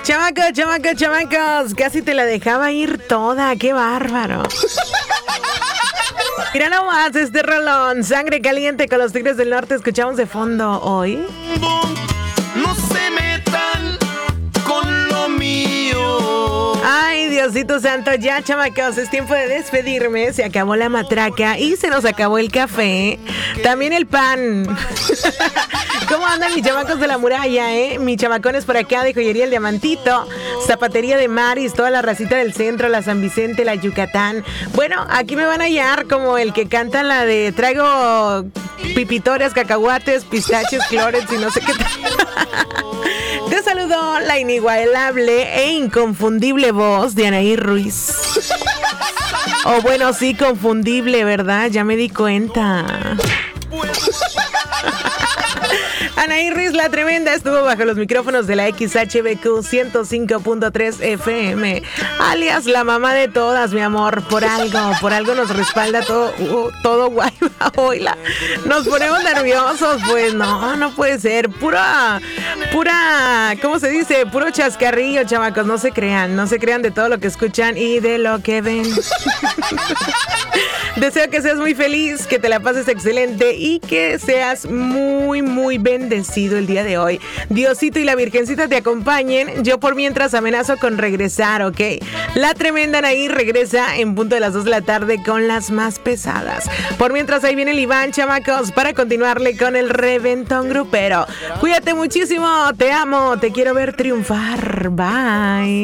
Chamacos, casi te la dejaba ir toda, qué bárbaro. Mira nomás este rolón, Sangre Caliente con los Tigres del Norte, escuchamos de fondo hoy. No se metan con lo mío. Ay, Diosito Santo, ya chamacos, es tiempo de despedirme. Se acabó la matraca y se nos acabó el café. También el pan. ¿Cómo andan mis chamacos de la muralla, Mis chamacones por acá de Joyería El Diamantito, Zapatería de Maris, toda la racita del centro, la San Vicente, la Yucatán. Bueno, aquí me van a hallar como el que canta la de traigo pipitorias, cacahuates, pistaches, clorets y no sé qué tal. Te saludó la inigualable e inconfundible voz de Anaí Ruiz. O bueno, sí, confundible, ¿verdad? Ya me di cuenta. Anaí Ruiz, la tremenda, estuvo bajo los micrófonos de la XHBQ 105.3 FM, alias la mamá de todas, mi amor. Por algo nos respalda todo Guayba. Oila, nos ponemos nerviosos, pues no puede ser. Pura, ¿cómo se dice? Puro chascarrillo, chamacos, no se crean de todo lo que escuchan y de lo que ven. Deseo que seas muy feliz, que te la pases excelente y que seas muy, muy bendecido el día de hoy. Diosito y la Virgencita te acompañen. Yo por mientras amenazo con regresar, ¿ok? La tremenda Anaí regresa en punto de las 2 de la tarde con las más pesadas. Por mientras ahí viene el Iván, chamacos, para continuarle con el reventón grupero. Cuídate muchísimo, te amo, te quiero ver triunfar. Bye.